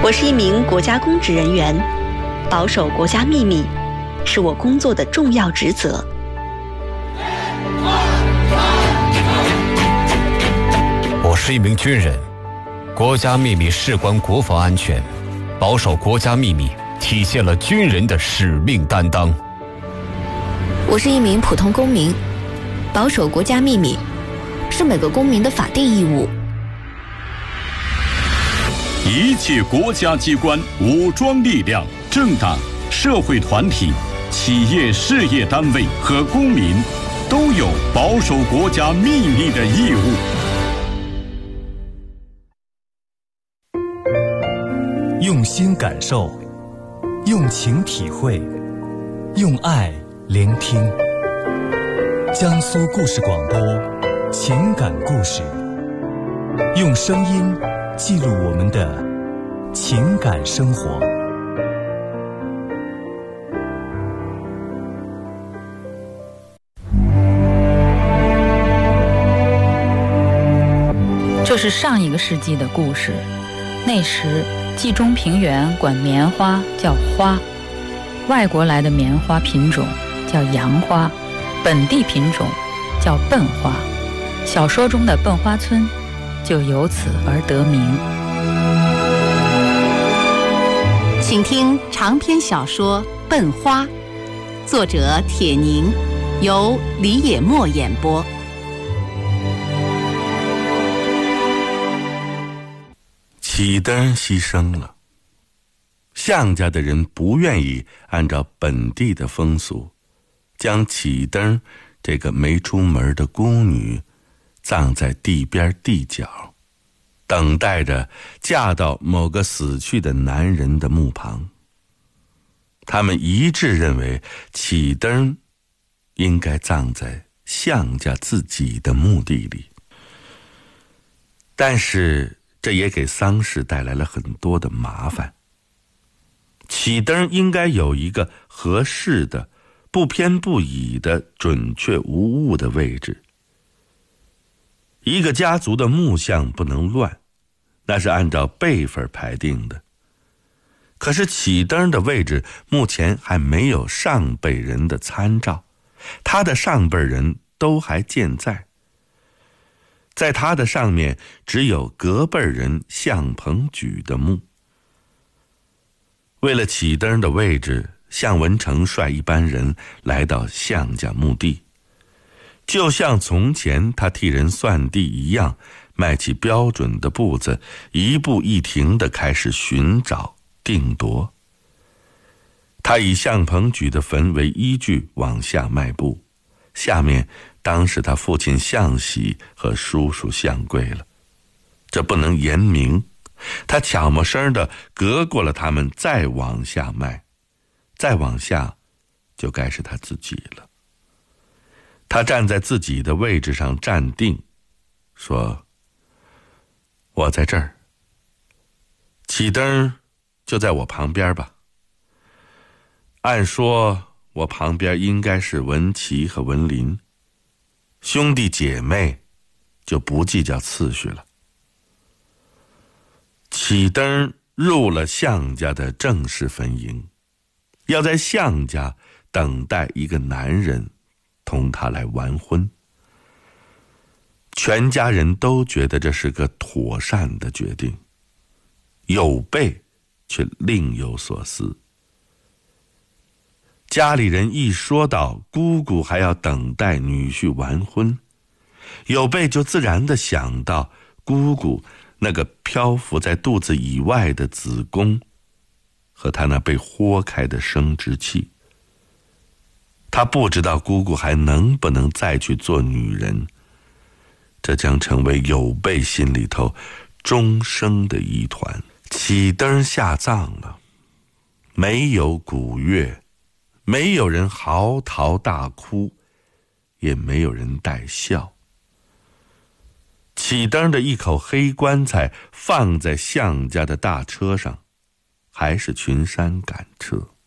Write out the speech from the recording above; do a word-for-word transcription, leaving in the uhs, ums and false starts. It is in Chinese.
我是一名国家公职人员，保守国家秘密是我工作的重要职责。 我是一名军人，国家秘密事关国防安全，保守国家秘密体现了军人的使命担当。 我是一名普通公民，保守国家秘密是每个公民的法定义务。 一切国家机关、武装力量、政党、社会团体、企业事业单位和公民都有保守国家秘密的义务。 用心感受，用情体会，用爱聆听。江苏故事广播，情感故事，用声音记录我们的情感生活。 这是上一个世纪的故事，那时冀中平原管棉花叫花，外国来的棉花品种叫洋花，本地品种叫笨花，小说中的笨花村就由此而得名。 请听长篇小说《笨花》，作者铁凝，由李野墨演播。 启灯牺牲了，项家的人不愿意按照本地的风俗，将启灯这个没出门的孤女葬在地边地角，等待着嫁到某个死去的男人的墓旁。他们一致认为启灯应该葬在项家自己的墓地里，但是这也给丧事带来了很多的麻烦。启灯应该有一个合适的、不偏不倚的、准确无误的位置。一个家族的墓像不能乱，那是按照辈分排定的。可是启灯的位置目前还没有上辈人的参照，他的上辈人都还健在。在他的上面只有隔辈人项鹏举的墓。为了启灯的位置，项文成率一班人来到项家墓地，就像从前他替人算地一样，迈起标准的步子，一步一停地开始寻找定夺。他以项鹏举的坟为依据往下迈步，下面当是他父亲项喜和叔叔项贵了，这不能言明，他悄没声地隔过了他们，再往下迈，再往下就该是他自己了。他站在自己的位置上站定，说：我在这儿，启灯就在我旁边吧。按说我旁边应该是文琪和文林，兄弟姐妹就不计较次序了。启灯入了项家的正式坟茔，要在项家等待一个男人同他来完婚。全家人都觉得这是个妥善的决定，有备却另有所思。家里人一说到姑姑还要等待女婿完婚，有备就自然地想到姑姑那个漂浮在肚子以外的子宫和她那被豁开的生殖器。他不知道姑姑还能不能再去做女人，这将成为有备心里头终生的疑团。启灯下葬了，没有鼓乐，没有人嚎啕大哭，也没有人带笑。启灯的一口黑棺材放在项家的大车上，还是群山赶车。